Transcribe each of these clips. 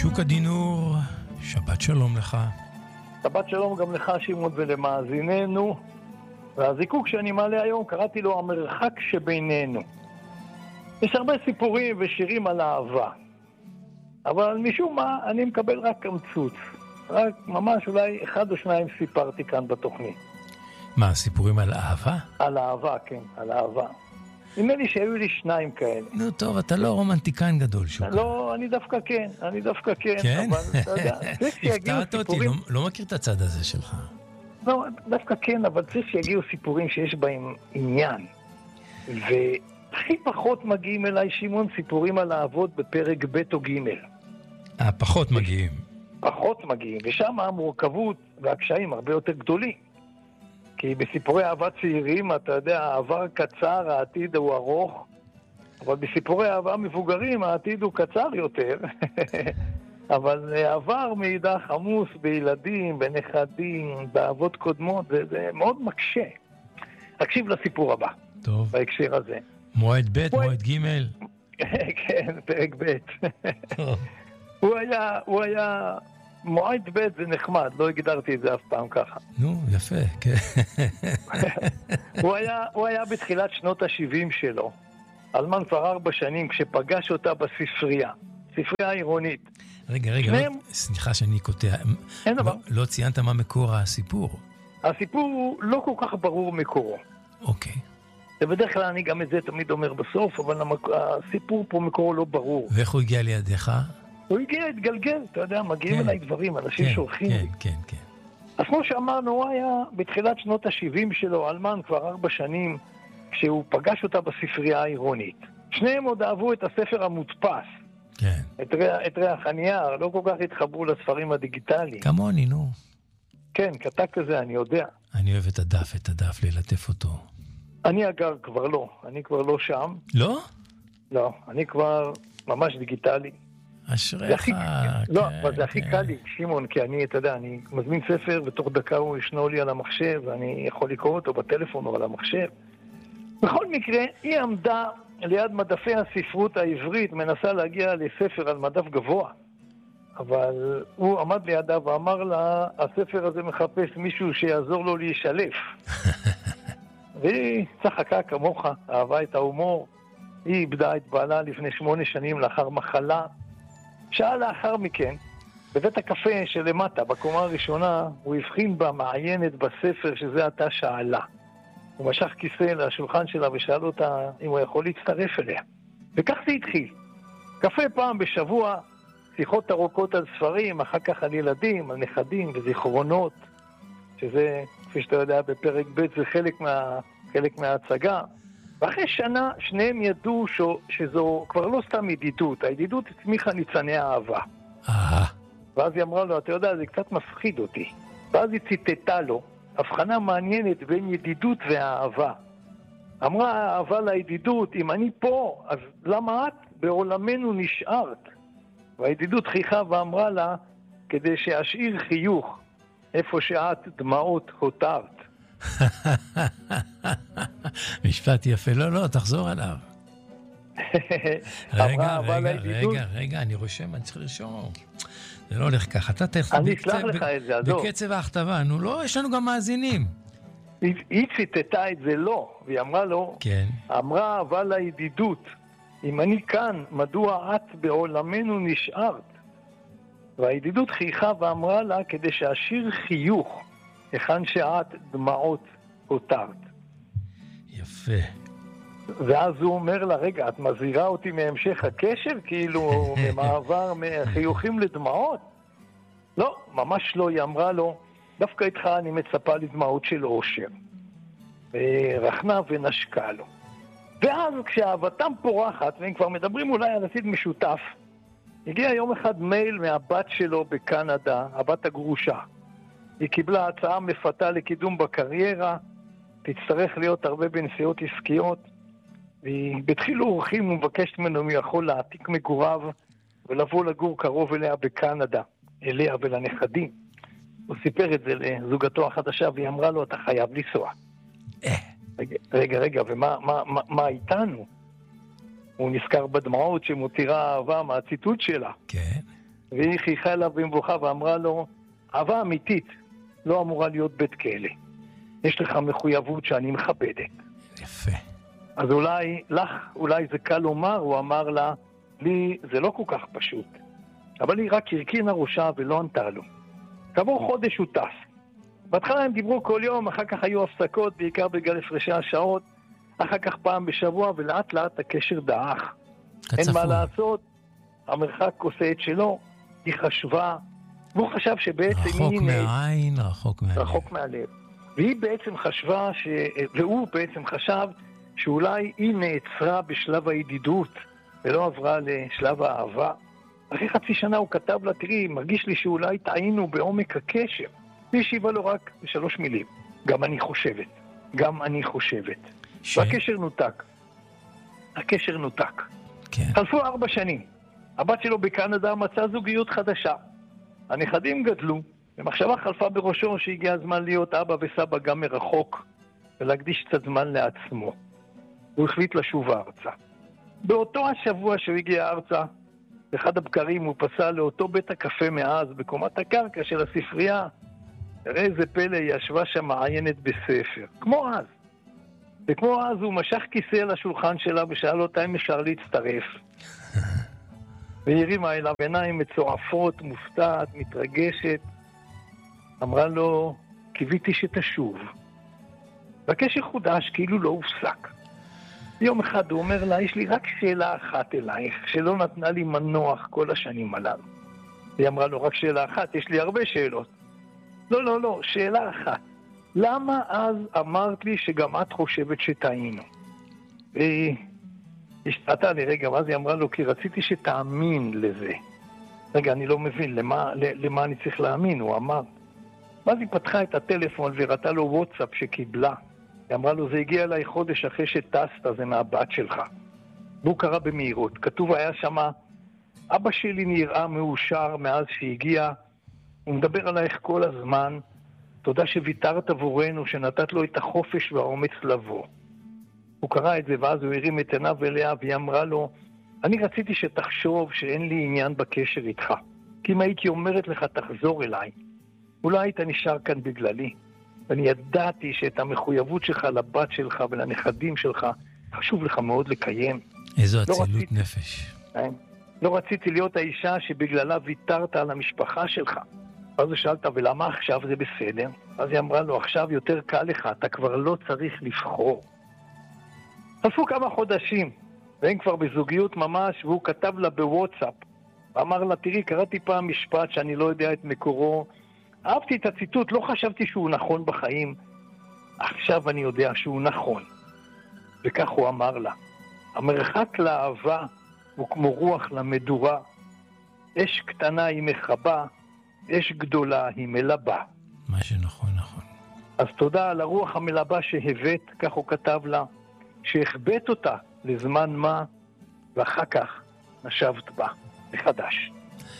שוק הדינור, שבת שלום לך. שבת שלום גם לך שמעון ולמאזיננו. והזיקוק שאני מעלה היום קראתי לו המרחק שבינינו. יש הרבה סיפורים ושירים על אהבה, אבל משום מה אני מקבל רק קמצוץ. רק ממש אולי אחד או שניים סיפרתי כאן בתוכנית. מה, סיפורים על אהבה? על אהבה, כן, על אהבה. נדמה לי שהיו לי שניים כאלה. נו טוב, אתה לא רומנטיקן גדול, שוקה. לא, אני דווקא כן. כן? אבל אתה יודע, צריך שיגיעו הפתעת אותי, סיפורים... לא מכיר את הצד הזה שלך. לא, דווקא כן, אבל צריך שיגיעו סיפורים שיש בהם עניין. והכי פחות מגיעים אליי, שמעון, סיפורים על אהבות בפרק ב' או ג'. פחות מגיעים. פחות מגיעים, ושם המורכבות והקשיים הרבה יותר גדולים. כי בסיפורי אהבה צעירים, אתה יודע, העבר קצר, העתיד הוא ארוך, אבל בסיפורי אהבה מבוגרים, העתיד הוא קצר יותר. אבל העבר מאידך עמוס בילדים, בנכדים, באהבות קודמות, זה מאוד מקשה. תקשיב לסיפור הבא. טוב. בהקשר הזה. מועד ב', מועד ג'. כן, פרק ב'. הוא היה... מועד ב' זה נחמד, לא הגדרתי את זה אף פעם ככה. נו, יפה, כן. הוא היה בתחילת שנות ה-70 שלו, אלמן כבר 4 שנים, כשפגש אותה בספרייה, ספרייה עירונית. רגע, סליחה שאני קוטע. אין דבר. לא ציינת מה מקור הסיפור. הסיפור הוא לא כל כך ברור מקורו. אוקיי. ובדרך כלל אני גם את זה תמיד אומר בסוף, אבל הסיפור פה מקורו לא ברור. ואיך הוא הגיע לידיך? הוא הגיע, התגלגל, אתה יודע, מגיעים אליי דברים, אנשים שולחים לי. כן. אז כמו שאמרנו, הוא היה בתחילת שנות ה-70 שלו, אלמן כבר 4 שנים, כשהוא פגש אותה בספרייה העירונית. שניהם עוד אהבו את הספר המודפס. כן. את ריח הנייר, לא כל כך התחברו לספרים הדיגיטליים. כמוני, נו. כן, קטע כזה, אני יודע. אני אוהב את הדף, ללטף אותו. אני אגב כבר לא שם. לא? לא, אני כבר ממש דיגיטלי. אשריך. לא, אבל זה הכי קל לי, שמעון, כי אתה יודע, אני מזמין ספר, ותוך דקה הוא ישנו לי על המחשב, ואני יכול לקרוא אותו בטלפון או על המחשב. בכל מקרה, היא עמדה ליד מדפי הספרות העברית, מנסה להגיע לספר על מדף גבוה. אבל הוא עמד לידה ואמר לה, הספר הזה מחפש מישהו שיעזור לו להישלף. והיא צחקה כמוך, אהבה את ההומור. היא איבדה את בעלה לפני 8 שנים לאחר מחלה. שעה לאחר מכן, בבית הקפה שלמטה, בקומה הראשונה, הוא הבחין בה מעיינת בספר שזה עתה שאלה. הוא משך כיסא לשולחן שלה ושאל אותה אם הוא יכול להצטרף אליה. וכך זה התחיל. קפה פעם בשבוע, שיחות ארוכות על ספרים, אחר כך על ילדים, על נכדים וזיכרונות, שזה, כפי שאתה יודע, בפרק ב' זה חלק מההצגה. ואחרי שנה שניהם ידעו שזו כבר לא סתם ידידות, הידידות הצמיחה ניצני האהבה. ואז היא אמרה לו, אתה יודע, זה קצת מפחיד אותי. ואז היא ציטטה לו, הבחנה מעניינת בין ידידות והאהבה. אמרה האהבה לידידות, אם אני פה, אז למה את בעולמנו נשארת? והידידות חייכה ואמרה לה, כדי שאשאיר חיוך, איפה שאת דמעות הותרת. משפט יפה, לא, תחזור עליו. רגע, אני רושם, אני צריך לרשום. זה לא הולך ככה, אתה תכף... אני אשלח לך את זה, עזוב. בקצב ההכתבה, נו לא, יש לנו גם מאזינים. היא ציטטה את זה לא, והיא אמרה לו, אמרה אבל הידידות, אם אני כאן, מדוע את בעולמנו נשארת? והידידות חייכה ואמרה לה, כדי שאשאיר חיוך, היכן שאת דמעות הותרת. יפה. ואז הוא אומר לה, רגע, את מזהירה אותי מהמשך הקשר? כאילו, ממעבר מחיוכים לדמעות? לא, ממש לא, היא אמרה לו, דווקא איתך אני מצפה לדמעות של אושר. ורחנה ונשקה לו. ואז כשאהבתם פורחת, והם כבר מדברים אולי על עתיד משותף, הגיע יום אחד מייל מהבת שלו בקנדה, הבת הגרושה. היא קיבלה הצעה מפתה לקידום בקריירה, תצטרך להיות הרבה בנסיעות עסקיות, ובתחילו אורחים הוא מבקש ממנו הוא יכול להעתיק מגוריו ולבוא לגור קרוב אליה בקנדה, אליה ולנכדים. הוא סיפר את זה לזוגתו החדשה, והיא אמרה לו, אתה חייב לנסוע. רגע, ומה איתנו? הוא נזכר בדמעות שמותירה אהבה מהציטוט שלה. כן. והיא חייכה אליו במבוכה ואמרה לו, אהבה אמיתית לא אמורה להיות בית כלא. יש לך מחויבות שאני מכבדת. יפה. אז אולי זה קל לומר, הוא אמר לה, לי זה לא כל כך פשוט. אבל היא רק הרקינה ראשה ולא ענתה לו. כעבור חודש הוא טס. בהתחלה הם דיברו כל יום, אחר כך היו הפסקות, בעיקר בגלל הפרשי השעות, אחר כך פעם בשבוע, ולאט לאט הקשר דעך. אין מה לעשות, המרחק עושה את שלו, היא חשבה, והוא חשב שבעצם רחוק מהעין, רחוק מהלב. רחוק מהלב. והיא בעצם חשבה, והוא בעצם חשב, שאולי היא נעצרה בשלב הידידות, ולא עברה לשלב האהבה. אחרי חצי שנה הוא כתב לה, תראי, מרגיש לי שאולי טעינו בעומק הקשר. והיא השיבה לו רק 3 מילים. גם אני חושבת. והקשר נותק. הקשר נותק. כן. חלפו 4 שנים. הבת שלו בקנדה מצאה זוגיות חדשה. הנכדים גדלו, ומחשבה חלפה בראשו שהגיע הזמן להיות אבא וסבא גם מרחוק, ולהקדיש קצת זמן לעצמו. הוא החליט לשוב ארצה. באותו השבוע שהוא הגיע ארצה, באחד הבקרים הוא פסע לאותו בית הקפה מאז, בקומת הקרקע של הספרייה. תראה איזה פלא, היא ישבה שם מעיינת בספר. כמו אז. וכמו אז הוא משך כיסא לשולחן שלה ושאל אותה אם אפשר להצטרף. והיא הרימה אליו עיניים מצועפות, מופתעת, מתרגשת. אמרה לו, קיוויתי שתשוב. והקשר חודש כאילו לא הופסק. יום אחד הוא אומר לה, יש לי רק שאלה אחת אלייך, שלא נתנה לי מנוח כל השנים הללו. היא אמרה לו, רק שאלה אחת, יש לי הרבה שאלות. לא, שאלה אחת. למה אז אמרת לי שגם את חושבת שטעינו? והיא השתעתה לי רגע, ואז היא אמרה לו, כי רציתי שתאמין לזה. רגע, אני לא מבין, למה אני צריך להאמין? הוא אמר. ואז היא פתחה את הטלפון והראתה לו וואטסאפ שקיבלה. היא אמרה לו, זה הגיע אליי חודש אחרי שטסת, זה מהבת שלך. והוא קרא במהירות. כתוב היה שמה, אבא שלי נראה מאושר מאז שהגיע, הוא מדבר עלייך כל הזמן, תודה שוויתרת עבורנו, שנתת לו את החופש והאומץ לבוא. הוא קרא את זה, ואז הוא הרים את עיניו אליה, והיא אמרה לו, אני רציתי שתחשוב שאין לי עניין בקשר איתך. כי אם הייתי אומרת לך, תחזור אליי, אולי היית נשאר כאן בגללי. ואני ידעתי שאת המחויבות שלך לבת שלך ולנכדים שלך, חשוב לך מאוד לקיים. איזו אצילות נפש. לא רציתי להיות האישה שבגללה ויתרת על המשפחה שלך. אז הוא שאלת, ולמה עכשיו זה בסדר? אז היא אמרה לו, עכשיו יותר קל לך, אתה כבר לא צריך לבחור. חלפו כמה חודשים, והם כבר בזוגיות ממש, והוא כתב לה בוואטסאפ. ואמר לה, תראי, קראתי פעם משפט שאני לא יודע את מקורו. אהבתי את הציטוט, לא חשבתי שהוא נכון בחיים. עכשיו אני יודע שהוא נכון. וכך הוא אמר לה, המרחק לאהבה הוא כמו רוח למדורה. אש קטנה היא מחבה, אש גדולה היא מלבה. מה שנכון, נכון. אז תודה על הרוח המלבה שהבאת, כך הוא כתב לה, שהחבאת אותה לזמן מה, ואחר כך נשבת בה מחדש.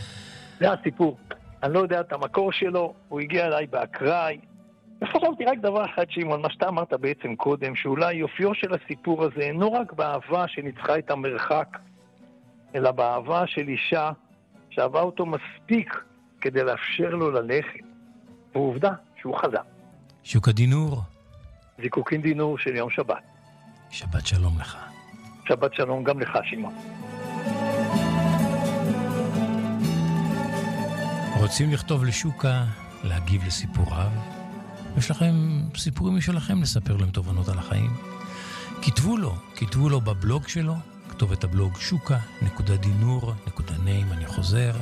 זה הסיפור. אני לא יודע את המקור שלו, הוא הגיע אליי באקראי. וחשבתי רק דבר אחד, שמעון, מה שאתה אמרת בעצם קודם, שאולי יופיו של הסיפור הזה אינו רק באהבה שניצחה את המרחק, אלא באהבה של אישה שאהבה אותו מספיק כדי לאפשר לו ללכת. ועובדה שהוא חזר. שוקה דינור. זיקוקין דינור של יום שבת. שבת שלום לך. שבת שלום גם לך, שמעון. רוצים לכתוב לשוקה, להגיב לסיפוריו? יש לכם סיפורים משלכם לספר להם תובנות על החיים? כתבו לו בבלוג שלו, כתוב את הבלוג shuka.dinur.name, אני חוזר,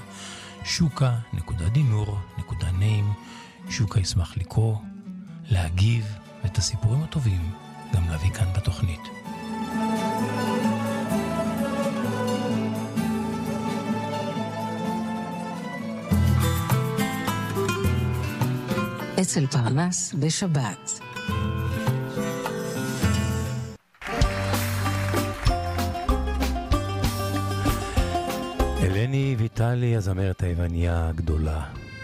shuka.dinur.name. שוקה ישמח לקרוא, להגיב, ואת הסיפורים הטובים גם להביא כאן בתוכנית. אצל פרנס בשבת. אלני ויטלי, הזמרת היווניה הגדולה.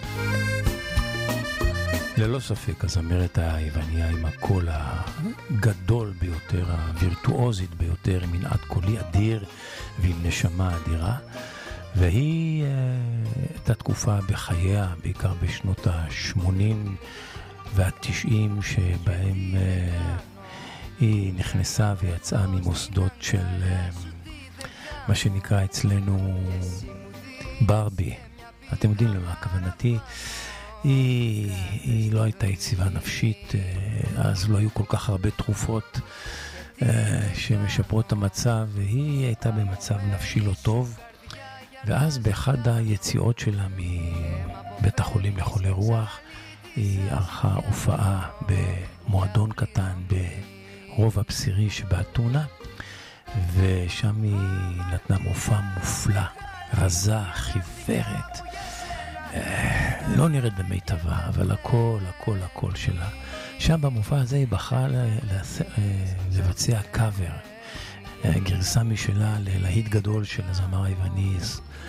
ללא ספק, הזמרת היווניה עם הקול הגדול ביותר, הווירטואוזית ביותר, עם מנעד קולי אדיר ועם נשמה אדירה. והיא הייתה תקופה בחייה, בעיקר בשנות ה-80 וה-90, שבהם היא נכנסה ויצאה ממוסדות של מה שנקרא אצלנו ברבי. אתם יודעים למה הכוונתי. היא לא הייתה יציבה נפשית, אז לא היו כל כך הרבה תרופות שמשפרות את המצב, והיא הייתה במצב נפשי לא טוב. ואז באחד היציאות שלה מבית החולים לחולי רוח, היא ערכה הופעה במועדון קטן ברובע בסירי שבאתונה, ושם היא נתנה מופע מופלא, רזה, חיוורת, לא נראית במיטבה, אבל הכל שלה. שם במופע הזה היא בחרה לבצע קאבר, גרסה משלה ללהיט גדול של הזמר היווני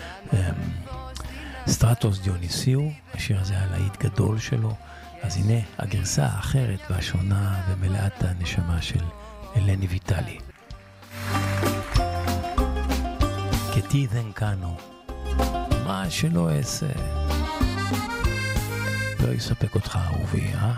סטרטוס דיוניסיו. השיר הזה היה להיט גדול שלו. אז הנה הגרסה האחרת והשונה ומלאת הנשמה של אלני ויטלי. כתי דנקנו, מה שלא אעשה לא יספק אותך אהובי,